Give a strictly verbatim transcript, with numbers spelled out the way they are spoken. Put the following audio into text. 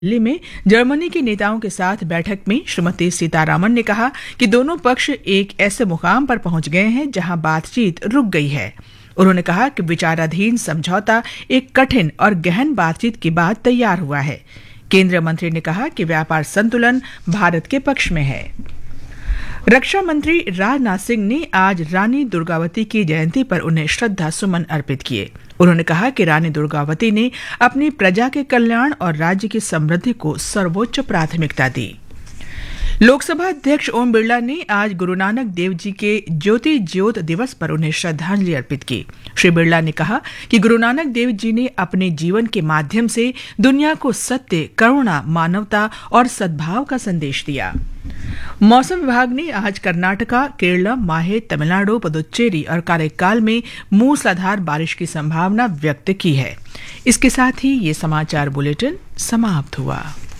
दिल्ली में जर्मनी के नेताओं के साथ बैठक में श्रीमती सीतारामन ने कहा कि दोनों पक्ष एक ऐसे मुकाम पर पहुंच गए हैं जहां बातचीत रुक गई है। उन्होंने कहा कि विचाराधीन समझौता एक कठिन और गहन बातचीत के बाद तैयार हुआ है। केंद्रीय मंत्री ने कहा कि व्यापार संतुलन भारत के पक्ष में है। रक्षा मंत्री राजनाथ सिंह ने आज रानी दुर्गावती की जयंती पर उन्हें श्रद्धा सुमन अर्पित किए। उन्होंने कहा कि रानी दुर्गावती ने अपनी प्रजा के कल्याण और राज्य की समृद्धि को सर्वोच्च प्राथमिकता दी। लोकसभा अध्यक्ष ओम बिरला ने आज गुरु नानक देव जी के ज्योति ज्योत दिवस पर उन्हें श्रद्धांजलि अर्पित की। श्री बिरला ने कहा कि गुरु नानक देव जी ने अपने जीवन के माध्यम से दुनिया को सत्य, करुणा, मानवता और सद्भाव का संदेश दिया। मौसम विभाग ने आज कर्नाटका, केरल, माहे, तमिलनाडु, पुदुच्चेरी और काரைकाल में मूसलाधार बारिश की संभावना व्यक्त की है। इसके साथ ही ये समाचार बुलेटिन समाप्त हुआ।